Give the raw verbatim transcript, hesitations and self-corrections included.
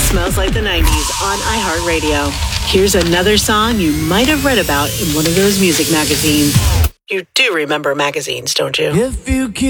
Smells Like the nineties on iHeartRadio. Here's another song you might have read about in one of those music magazines. You do remember magazines, don't you? If you